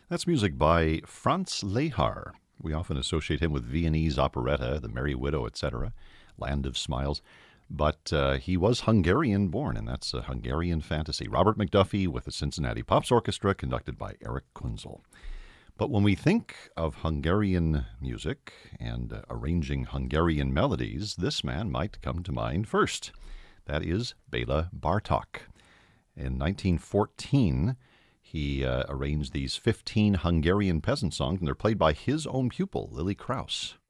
That's music by Franz Lehár. We often associate him with Viennese operetta, The Merry Widow, etc., Land of Smiles. But he was Hungarian born, and that's a Hungarian fantasy. Robert McDuffie with the Cincinnati Pops Orchestra, conducted by Eric Kunzel. But when we think of Hungarian music and arranging Hungarian melodies, this man might come to mind first. That is Bela Bartok. In 1914, he arranged these 15 Hungarian peasant songs, and they're played by his own pupil, Lily Krauss.